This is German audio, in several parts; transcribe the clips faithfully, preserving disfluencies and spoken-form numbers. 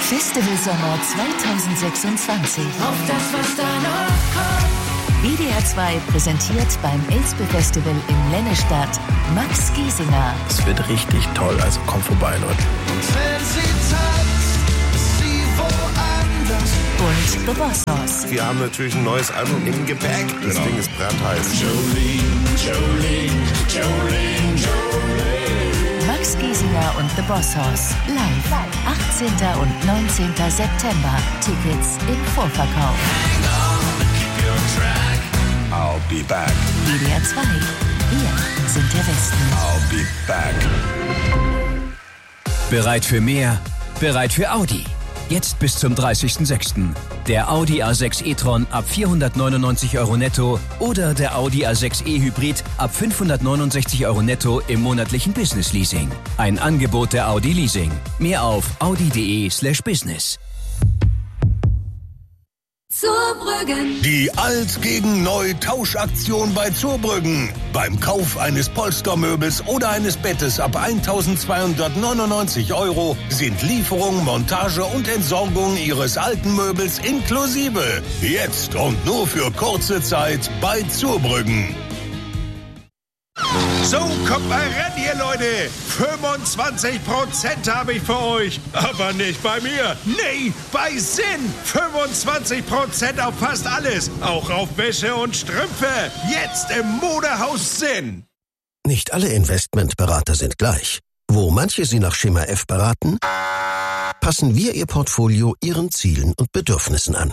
Festival Sommer zwanzig sechsundzwanzig. Auf das, was da noch kommt. W D R zwei präsentiert beim Elspe Festival in Lennestadt Max Giesinger. Es wird richtig toll, also kommt vorbei, Leute. Und wenn sie tanzt, ist sie woanders. Und The Boss Hoss. Wir haben natürlich ein neues Album im Gepäck. Das genau. Ding ist brandheiß. Jolene, Jolene, Jolene, Jolene. Max Giesinger und The Boss Hoss. Live. achtzehnten und neunzehnten September. Tickets im Vorverkauf. Hang on, keep your track. I'll be back. W D R zwei. Wir sind der Westen. I'll be back. Bereit für mehr? Bereit für Audi. Jetzt bis zum dreißigsten sechsten Der Audi A sechs e-tron ab vierhundertneunundneunzig Euro netto oder der Audi A sechs e-Hybrid ab fünfhundertneunundsechzig Euro netto im monatlichen Business-Leasing. Ein Angebot der Audi Leasing. Mehr auf audi.de slash business. Zurbrüggen. Die Alt gegen Neu Tauschaktion bei Zurbrüggen. Beim Kauf eines Polstermöbels oder eines Bettes ab eintausendzweihundertneunundneunzig Euro sind Lieferung, Montage und Entsorgung Ihres alten Möbels inklusive. Jetzt und nur für kurze Zeit bei Zurbrüggen. So, kommt mal ran hier, Leute. fünfundzwanzig Prozent habe ich für euch. Aber nicht bei mir. Nee, bei Sinn. fünfundzwanzig Prozent auf fast alles. Auch auf Wäsche und Strümpfe. Jetzt im Modehaus Sinn. Nicht alle Investmentberater sind gleich. Wo manche Sie nach Schema F beraten, passen wir Ihr Portfolio Ihren Zielen und Bedürfnissen an.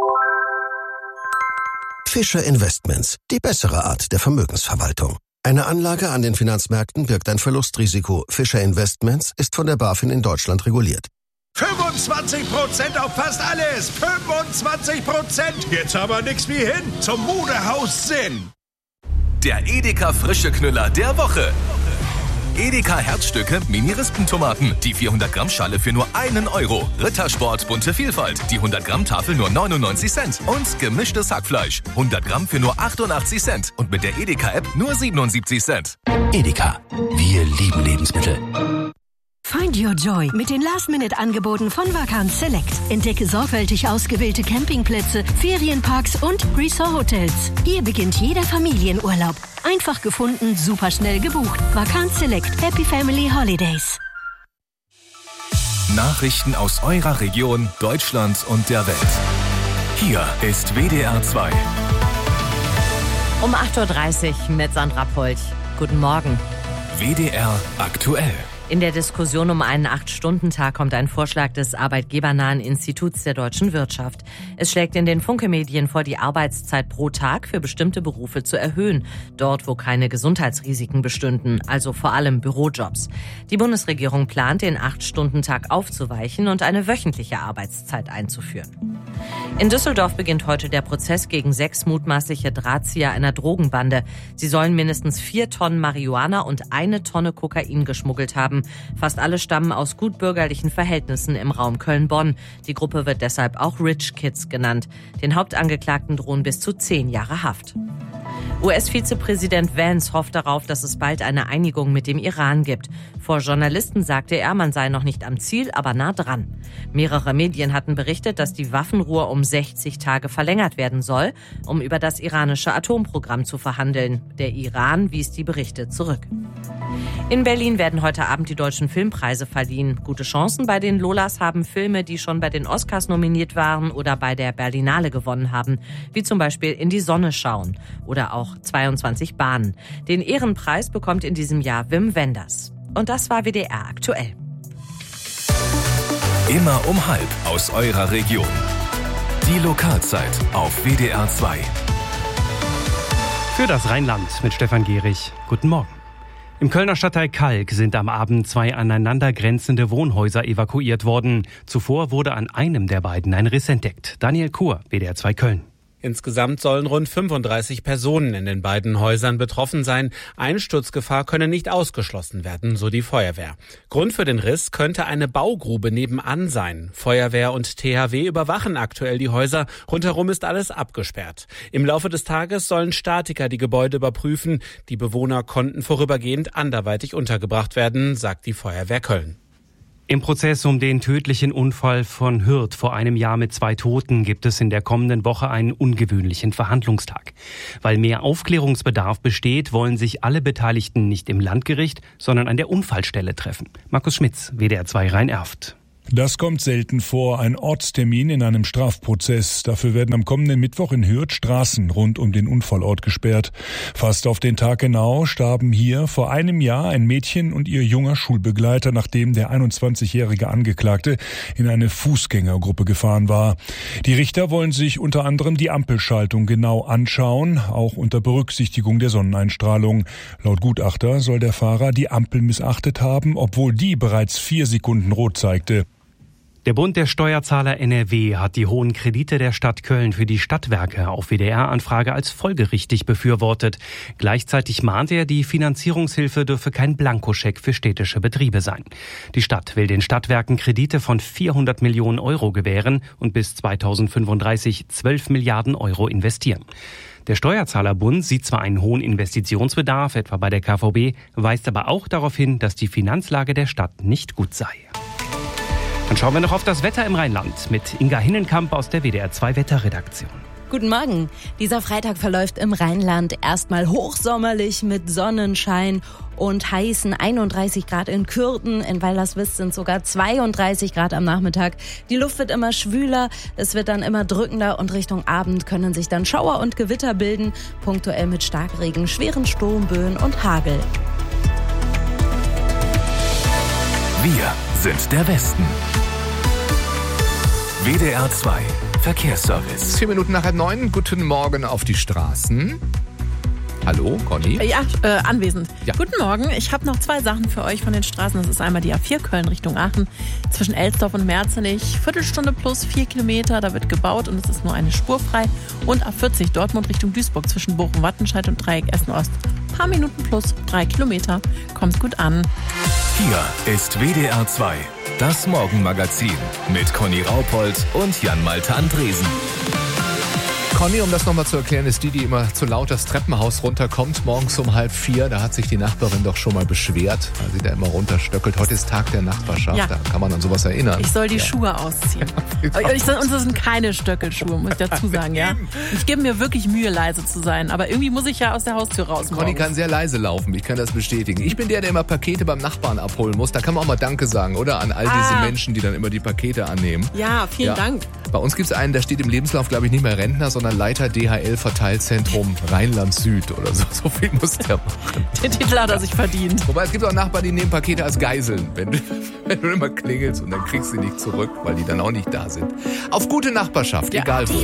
Fischer Investments, die bessere Art der Vermögensverwaltung. Eine Anlage an den Finanzmärkten birgt ein Verlustrisiko. Fischer Investments ist von der BaFin in Deutschland reguliert. fünfundzwanzig Prozent auf fast alles. fünfundzwanzig Prozent. Jetzt aber nix wie hin zum Modehaus Sinn. Der Edeka Frische Knüller der Woche. Edeka Herzstücke Mini-Rispentomaten. Die vierhundert Gramm Schale für nur einen Euro. Rittersport bunte Vielfalt. Die hundert Gramm Tafel nur neunundneunzig Cent. Und gemischtes Hackfleisch. hundert Gramm für nur achtundachtzig Cent. Und mit der Edeka-App nur siebenundsiebzig Cent. Edeka. Wir lieben Lebensmittel. Find your joy mit den Last-Minute-Angeboten von Vacanz Select. Entdecke sorgfältig ausgewählte Campingplätze, Ferienparks und Resort-Hotels. Hier beginnt jeder Familienurlaub. Einfach gefunden, super schnell gebucht. Vacanz Select. Happy Family Holidays. Nachrichten aus eurer Region, Deutschland und der Welt. Hier ist W D R zwei. Um acht Uhr dreißig mit Sandra Polch. Guten Morgen. W D R aktuell. In der Diskussion um einen acht-Stunden-Tag kommt ein Vorschlag des arbeitgebernahen Instituts der deutschen Wirtschaft. Es schlägt in den Funke-Medien vor, die Arbeitszeit pro Tag für bestimmte Berufe zu erhöhen. Dort, wo keine Gesundheitsrisiken bestünden, also vor allem Bürojobs. Die Bundesregierung plant, den acht-Stunden-Tag aufzuweichen und eine wöchentliche Arbeitszeit einzuführen. In Düsseldorf beginnt heute der Prozess gegen sechs mutmaßliche Drahtzieher einer Drogenbande. Sie sollen mindestens vier Tonnen Marihuana und eine Tonne Kokain geschmuggelt haben. Fast alle stammen aus gutbürgerlichen Verhältnissen im Raum Köln-Bonn. Die Gruppe wird deshalb auch Rich Kids genannt. Den Hauptangeklagten drohen bis zu zehn Jahre Haft. U S-Vizepräsident Vance hofft darauf, dass es bald eine Einigung mit dem Iran gibt. Vor Journalisten sagte er, man sei noch nicht am Ziel, aber nah dran. Mehrere Medien hatten berichtet, dass die Waffenruhe um sechzig Tage verlängert werden soll, um über das iranische Atomprogramm zu verhandeln. Der Iran wies die Berichte zurück. In Berlin werden heute Abend die deutschen Filmpreise verliehen. Gute Chancen bei den Lolas haben Filme, die schon bei den Oscars nominiert waren oder bei der Berlinale gewonnen haben, wie zum Beispiel In die Sonne schauen oder auch zweiundzwanzig Bahnen. Den Ehrenpreis bekommt in diesem Jahr Wim Wenders. Und das war W D R aktuell. Immer um halb aus eurer Region. Die Lokalzeit auf W D R zwei. Für das Rheinland mit Stefan Gehrig. Guten Morgen. Im Kölner Stadtteil Kalk sind am Abend zwei aneinander grenzende Wohnhäuser evakuiert worden. Zuvor wurde an einem der beiden ein Riss entdeckt. Daniel Kur, W D R zwei Köln. Insgesamt sollen rund fünfunddreißig Personen in den beiden Häusern betroffen sein. Einsturzgefahr könne nicht ausgeschlossen werden, so die Feuerwehr. Grund für den Riss könnte eine Baugrube nebenan sein. Feuerwehr und T H W überwachen aktuell die Häuser. Rundherum ist alles abgesperrt. Im Laufe des Tages sollen Statiker die Gebäude überprüfen. Die Bewohner konnten vorübergehend anderweitig untergebracht werden, sagt die Feuerwehr Köln. Im Prozess um den tödlichen Unfall von Hürth vor einem Jahr mit zwei Toten gibt es in der kommenden Woche einen ungewöhnlichen Verhandlungstag. Weil mehr Aufklärungsbedarf besteht, wollen sich alle Beteiligten nicht im Landgericht, sondern an der Unfallstelle treffen. Markus Schmitz, W D R zwei Rhein-Erft. Das kommt selten vor, ein Ortstermin in einem Strafprozess. Dafür werden am kommenden Mittwoch in Hürth Straßen rund um den Unfallort gesperrt. Fast auf den Tag genau starben hier vor einem Jahr ein Mädchen und ihr junger Schulbegleiter, nachdem der einundzwanzigjährige Angeklagte in eine Fußgängergruppe gefahren war. Die Richter wollen sich unter anderem die Ampelschaltung genau anschauen, auch unter Berücksichtigung der Sonneneinstrahlung. Laut Gutachter soll der Fahrer die Ampel missachtet haben, obwohl die bereits vier Sekunden rot zeigte. Der Bund der Steuerzahler N R W hat die hohen Kredite der Stadt Köln für die Stadtwerke auf W D R-Anfrage als folgerichtig befürwortet. Gleichzeitig mahnt er, die Finanzierungshilfe dürfe kein Blankoscheck für städtische Betriebe sein. Die Stadt will den Stadtwerken Kredite von vierhundert Millionen Euro gewähren und bis zweitausendfünfunddreißig zwölf Milliarden Euro investieren. Der Steuerzahlerbund sieht zwar einen hohen Investitionsbedarf, etwa bei der K V B, weist aber auch darauf hin, dass die Finanzlage der Stadt nicht gut sei. Dann schauen wir noch auf das Wetter im Rheinland mit Inga Hinnenkamp aus der W D R zwei Wetterredaktion. Guten Morgen. Dieser Freitag verläuft im Rheinland erstmal hochsommerlich mit Sonnenschein und heißen einunddreißig Grad in Kürten. In Weilerswist sind sogar zweiunddreißig Grad am Nachmittag. Die Luft wird immer schwüler, es wird dann immer drückender und Richtung Abend können sich dann Schauer und Gewitter bilden, punktuell mit Starkregen, schweren Sturmböen und Hagel. Wir sind der Westen. W D R zwei Verkehrsservice. Vier Minuten nach halb neun. Guten Morgen auf die Straßen. Hallo, Conny? Ja, äh, anwesend. Ja. Guten Morgen. Ich habe noch zwei Sachen für euch von den Straßen. Das ist einmal die A vier Köln Richtung Aachen. Zwischen Elsdorf und Merzenich. Viertelstunde plus vier Kilometer. Da wird gebaut und es ist nur eine Spur frei. Und A vierzig Dortmund Richtung Duisburg zwischen Bochum-Wattenscheid und Dreieck Essen-Ost. Paar Minuten plus drei Kilometer. Kommt gut an. Hier ist W D R zwei. Das Morgenmagazin mit Conny Raupold und Jan-Malte Andresen. Conny, um das nochmal zu erklären, ist die, die immer zu laut das Treppenhaus runterkommt, morgens um halb vier. Da hat sich die Nachbarin doch schon mal beschwert, weil sie da immer runterstöckelt. Heute ist Tag der Nachbarschaft, Ja. Da kann man an sowas erinnern. Ich soll die ja. Schuhe ausziehen. Aber ich, und das sind keine Stöckelschuhe, muss ich dazu sagen. Ja. Ich gebe mir wirklich Mühe, leise zu sein. Aber irgendwie muss ich ja aus der Haustür raus. Conny morgens. kann sehr leise laufen, ich kann das bestätigen. Ich bin der, der immer Pakete beim Nachbarn abholen muss. Da kann man auch mal Danke sagen, oder? An all diese Ah. Menschen, die dann immer die Pakete annehmen. Ja, vielen Ja. Dank. Bei uns gibt es einen, da steht im Lebenslauf, glaube ich, nicht mehr Rentner, sondern Leiter D H L-Verteilzentrum Rheinland-Süd oder so. So viel muss der machen. Den Titel hat er sich verdient. Wobei es gibt auch Nachbarn, die nehmen Pakete als Geiseln, wenn du, wenn du immer klingelst und dann kriegst du sie nicht zurück, weil die dann auch nicht da sind. Auf gute Nachbarschaft, Ja. egal wo.